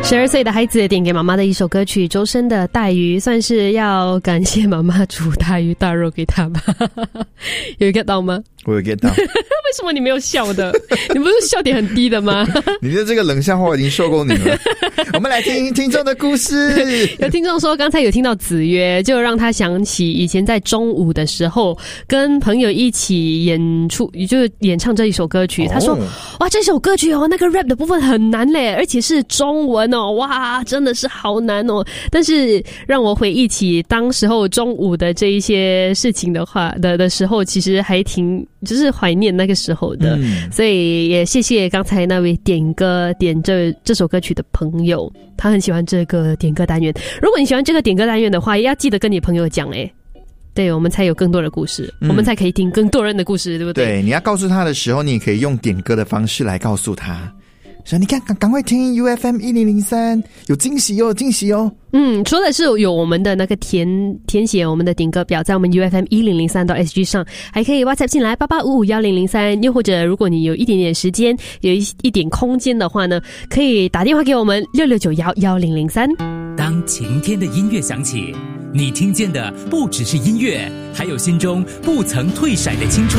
12岁的孩子点给妈妈的一首歌曲，周深的《带鱼》，算是要感谢妈妈煮大鱼大肉给他吧。有 get 到吗？ 我有 get 到。 为什么你没有笑的？你不是笑点很低的吗？ 你的这个冷笑话已经受够你了。我们来听听众的故事。 有听众说刚才有听到子曰，就让他想起以前在中午的时候跟朋友一起就是演唱这一首歌曲。他说哇，这首歌曲哦，那个 rap 的部分很难嘞，而且是中文哦，哇，真的是好难哦。但是让我回忆起当时候中午的这一些事情的话的时候，其实还挺就是怀念那个时候的。所以也谢谢刚才那位点这首歌曲的朋友，他很喜欢这个点歌单元。如果你喜欢这个点歌单元的话，也要记得跟你朋友讲对，我们才有更多的故事，我们才可以听更多人的故事，对不对？ 对，你要告诉他的时候，你也可以用点歌的方式来告诉他。说你看，赶快听 UFM 1003，有惊喜哦，惊喜哦。 除了是有我们的那个填写我们的点歌表，在我们 UFM1003.SG 上，还可以 WhatsApp 进来88551003，又或者如果你有一点点时间，有一点空间的话呢，可以打电话给我们66911003。 当晴天的音乐响起，你听见的不只是音乐，还有心中不曾退闪的青春。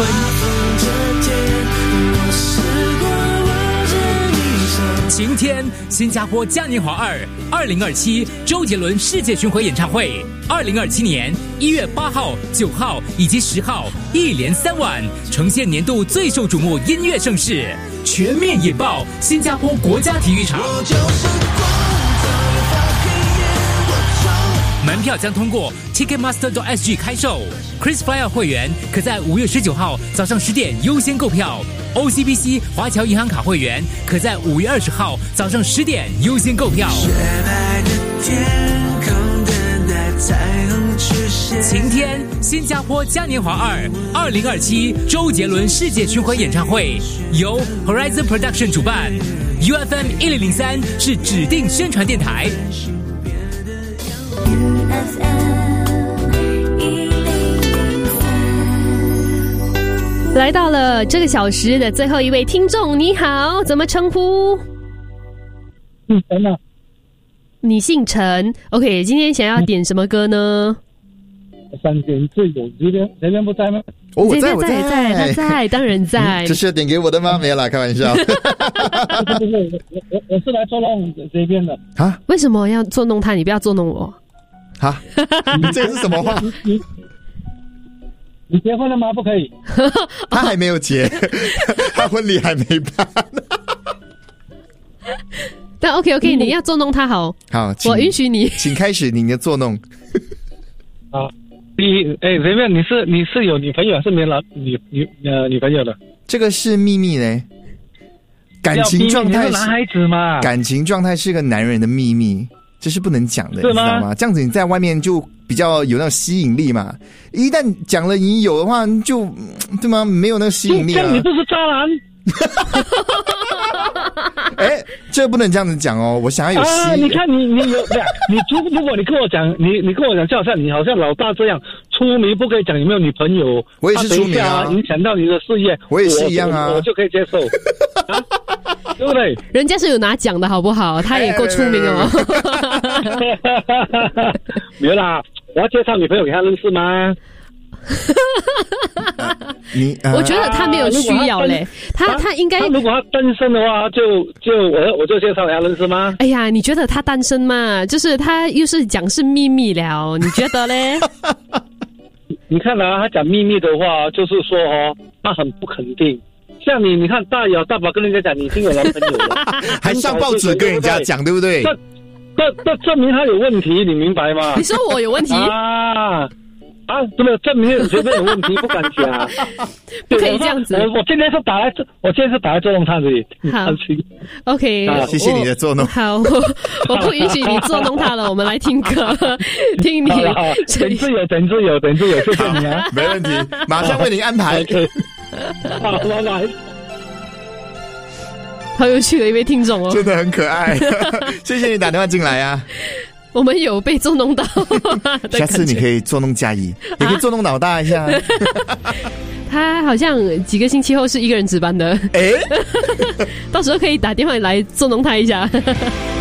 晴天，新加坡嘉年华2027周杰伦世界巡回演唱会，2027年1月8号、9号以及10号，一连3晚，呈现年度最受瞩目音乐盛事，全面引爆新加坡国家体育场。门票将通过 Ticketmaster.sg 开售 ，KrisFlyer 会员可在5月19号早上10点优先购票。OCBC 华侨银行卡会员可在5月20号早上10点优先购票。晴天，新加坡嘉年华2027周杰伦世界巡回演唱会由 Horizon Production 主办 ，UFM 1003是指定宣传电台。 来到了这个小时的最后一位听众，你好，怎么称呼？ 陈啊。 你姓陈 ，OK， 今天想要点什么歌呢？ 三点最有这边不在吗？ 我在， 他在，当然在。 这是要点给我的吗？没有啦，开玩笑。 不是，我是来捉弄这边的。 啊？ 为什么要捉弄他？你不要捉弄我。 啊？你这个是什么话？ 你结婚了吗？不可以。 他还没有结，他婚礼还没办。 但 OK， 你要捉弄他好，我允许你， 请开始你的捉弄。 啊，随便，你是有女朋友还是没女朋友的？ 这个是秘密嘞，感情状态是男孩子嘛， 感情状态是个男人的秘密。这是不能讲的，你知道吗？这样子你在外面就比较有那种吸引力嘛。一旦讲了你有的话，就对吗？没有那个吸引力啊。 你不是渣男。 这不能这样子讲哦。我想要有吸引力。 你看你有，如果你跟我讲，你跟我讲，就好像你好像老大这样出名，不可以讲有没有女朋友。 我也是出名啊， 影响到你的事业， 我也是一样啊， 我就可以接受。对不对？ 人家是有拿奖的好不好？他也够出名哦。 没有啦，我要介绍女朋友给他认识吗？ 我觉得他没有需要嘞，他应该。 如果他单身的话，我就介绍给他认识吗？ 哎呀，你觉得他单身嘛？就是他又是讲是秘密了，你觉得嘞？ 你看啊，他讲秘密的话，就是说他很不肯定。像你看大摇大摆跟人家讲你已经有男朋友了， 还上报纸跟人家讲，对不对？ 这证明他有问题，你明白吗？ 你说我有问题真的证明你觉得有问题，不敢讲， 不可以这样子。 我今天是打来捉弄他的。 好 ，OK， 谢谢你的捉弄。 好，我不允许你捉弄他了。我们来听歌，听你。 等自由，谢谢你啊， 没问题，马上为您安排。 好，拜拜。 好有趣的一位听众哦， 真的很可爱。谢谢你打电话进来啊。 我们有被捉弄到。 下次你可以捉弄嘉怡，也可以捉弄老大一下。 他好像几个星期后是一个人值班的。到时候可以打电话来捉弄他一下。